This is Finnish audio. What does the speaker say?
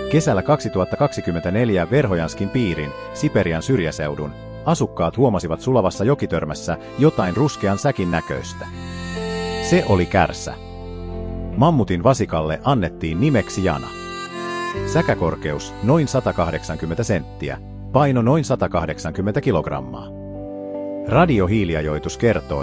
Kesällä 2024 Verhojanskin piirin, Siperian syrjäseudun, asukkaat huomasivat sulavassa jokitörmässä jotain ruskean säkin näköistä. Se oli kärsä. Mammutin vasikalle annettiin nimeksi Jana. Säkäkorkeus noin 180 senttiä, paino noin 180 kilogrammaa. Radiohiiliajoitus kertoi,